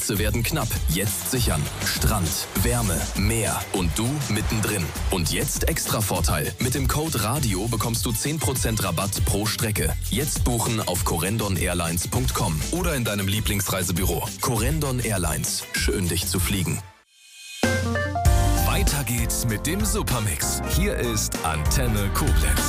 Plätze werden knapp. Jetzt sichern. Strand, Wärme, Meer und du mittendrin. Und jetzt extra Vorteil. Mit dem Code RADIO bekommst du 10% Rabatt pro Strecke. Jetzt buchen auf correndonairlines.com oder in deinem Lieblingsreisebüro. Corendon Airlines. Schön, dich zu fliegen. Weiter geht's mit dem Supermix. Hier ist Antenne Koblenz.